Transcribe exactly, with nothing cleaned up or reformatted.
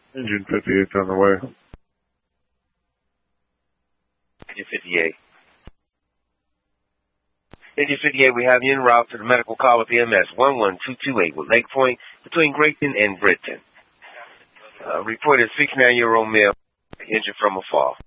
Engine fifty-eight's on the way. Engine fifty-eight. Engine fifty-eight, we have you en route to the medical call with E M S one one two two eight with Lake Point between Grayton and Britton. Uh, reported sixty-nine-year-old male, injured from a fall.